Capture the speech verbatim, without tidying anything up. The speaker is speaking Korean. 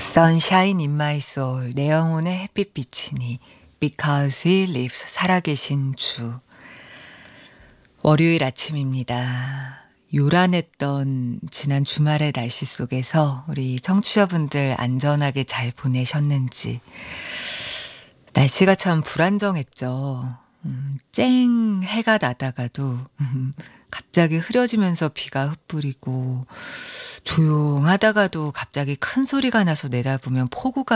Sunshine in my soul. 내 영혼의 햇빛 비치니. Because he lives. 살아계신 주. 월요일 아침입니다. 요란했던 지난 주말의 날씨 속에서 우리 청취자분들 안전하게 잘 보내셨는지. 날씨가 참 불안정했죠. 음, 쨍 해가 나다가도 음, 갑자기 흐려지면서 비가 흩뿌리고 조용하다가도 갑자기 큰 소리가 나서 내다보면 폭우가